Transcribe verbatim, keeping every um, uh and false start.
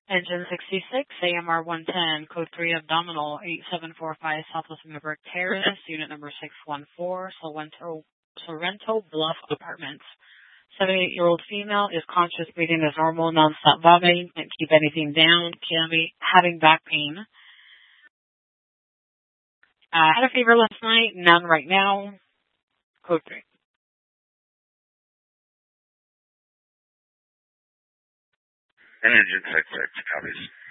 Engine sixty-six, A M R one ten, code three abdominal, eight seven four five Southwest Middleburg Terrace, unit number six one four, Sorrento, Sorrento Bluff Apartments. seventy-eight-year-old female is conscious, breathing as normal, non-stop vomiting, can't keep anything down, having back pain. Uh, had a fever last night, none right now, code three. And engine six six, copies.